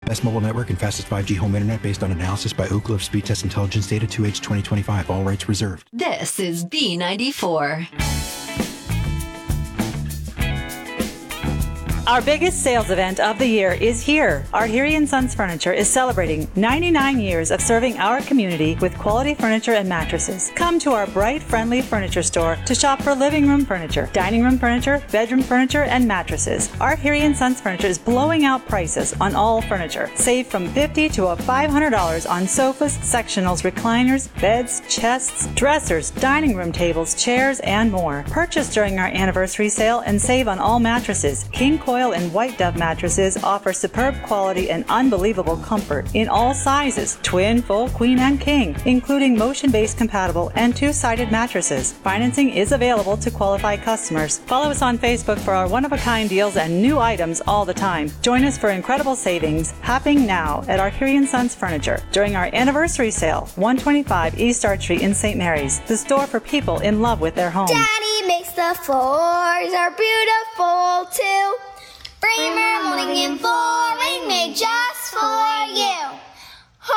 Best mobile network and fastest 5G home internet based on analysis by Ookla of Speed Test Intelligence Data 2H 2025. All rights reserved. This is B94. Our biggest sales event of the year is here. Arteri & Sons Furniture is celebrating 99 years of serving our community with quality furniture and mattresses. Come to our bright, friendly furniture store to shop for living room furniture, dining room furniture, bedroom furniture, and mattresses. Arteri & Sons Furniture is blowing out prices on all furniture. Save from $50 to $500 on sofas, sectionals, recliners, beds, chests, dressers, dining room tables, chairs, and more. Purchase during our anniversary sale and save on all mattresses. King Coil and White Dove mattresses offer superb quality and unbelievable comfort in all sizes, twin, full, queen, and king, including motion-based compatible and two-sided mattresses. Financing is available to qualified customers. Follow us on Facebook for our one-of-a-kind deals and new items all the time. Join us for incredible savings happening now at Arteri & Sons Furniture during our anniversary sale, 125 East Arch Street in St. Mary's, the store for people in love with their home. Daddy makes the floors are beautiful too. Bremer Molding and Floors.